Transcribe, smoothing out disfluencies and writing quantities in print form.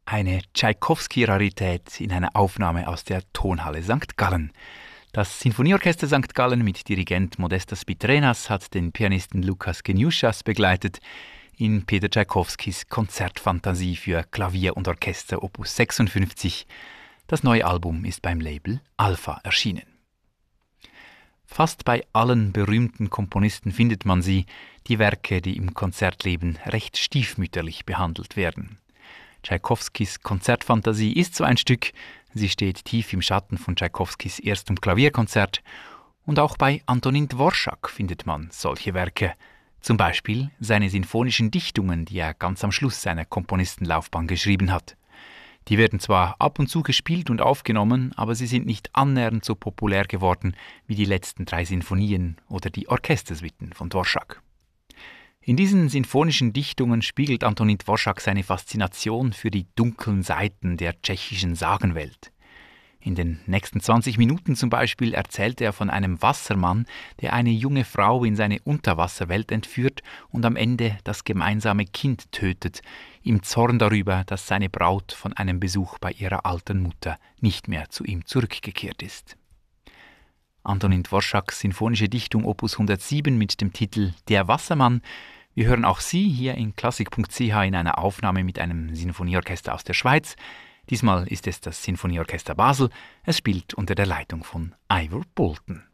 Eine Tschaikowski-Rarität in einer Aufnahme aus der Tonhalle St. Gallen. Das Sinfonieorchester St. Gallen mit Dirigent Modestas Pitrenas hat den Pianisten Lukas Geniuschas begleitet in Peter Tschaikowskis Konzertfantasie für Klavier und Orchester Opus 56. Das neue Album ist beim Label Alpha erschienen. Fast bei allen berühmten Komponisten findet man sie, die Werke, die im Konzertleben recht stiefmütterlich behandelt werden. Tschaikowskis Konzertfantasie ist so ein Stück, sie steht tief im Schatten von Tschaikowskis erstem Klavierkonzert, und auch bei Antonin Dvorák findet man solche Werke, zum Beispiel seine sinfonischen Dichtungen, die er ganz am Schluss seiner Komponistenlaufbahn geschrieben hat. Die werden zwar ab und zu gespielt und aufgenommen, aber sie sind nicht annähernd so populär geworden wie die letzten 3 Sinfonien oder die Orchestersuiten von Dvorák. In diesen sinfonischen Dichtungen spiegelt Antonin Dvorák seine Faszination für die dunklen Seiten der tschechischen Sagenwelt. In den nächsten 20 Minuten zum Beispiel erzählt er von einem Wassermann, der eine junge Frau in seine Unterwasserwelt entführt und am Ende das gemeinsame Kind tötet, im Zorn darüber, dass seine Braut von einem Besuch bei ihrer alten Mutter nicht mehr zu ihm zurückgekehrt ist. Antonin Dvoráks sinfonische Dichtung Opus 107 mit dem Titel Der Wassermann. Wir hören auch sie hier in klassik.ch in einer Aufnahme mit einem Sinfonieorchester aus der Schweiz. Diesmal ist es das Sinfonieorchester Basel. Es spielt unter der Leitung von Ivor Boulton.